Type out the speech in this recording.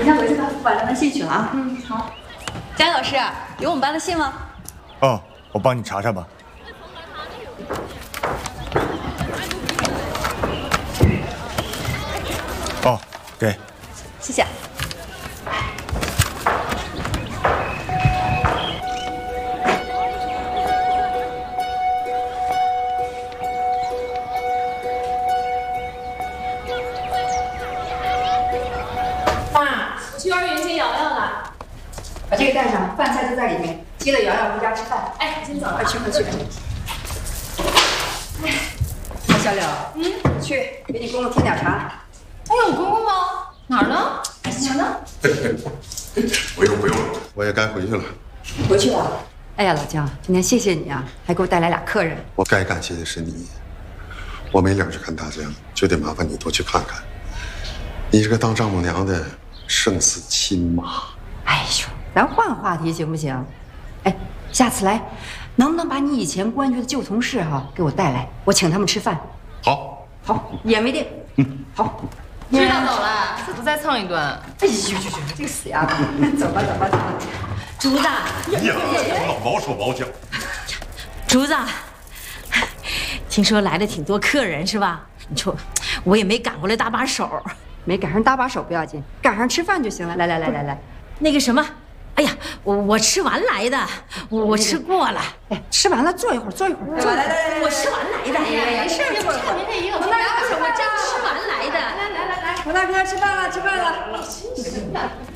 你先回去吧，晚上的信取了啊。 好。 佳宇老师，有我们班的信吗？ 哦，我帮你查查吧。哦，给。 谢谢。 妈，我去幼儿园接瑶瑶了。 把这个带上，饭菜就在里面。接了瑶瑶回家吃饭。 哎，我先走了。 快去。哎，小柳，去给你公公添点茶。 哎呦，我公公吗？哪儿呢？哪儿呢？ 不用了，我也该回去了。 回去了。哎呀，老姜，今天谢谢你啊，还给我带来俩客人。 我该感谢的是你，我没脸去看大江，就得麻烦你多去看看。你这个当丈母娘的胜似亲妈。 哎呦，咱换话题行不行？哎，下次来，能不能把你以前公安局的旧同事给我带来？我请他们吃饭。 好， 一言为定。好。 知道走了，死不再蹭一顿。 哎呦，这个死丫头，走吧。 竹子， 哎呀，老毛手毛脚。 竹子，听说来了挺多客人是吧？你说我也没赶过来搭把手， 没赶上搭把手不要紧，赶上吃饭就行了。来， 那个什么，哎呀，我吃完来的，我吃过了。 哎，吃完了坐一会儿。 来，我吃完来的。 哎呀，没事， 一会儿看您这一个， 我真吃完来的。 来，王大哥吃饭了。 真是的。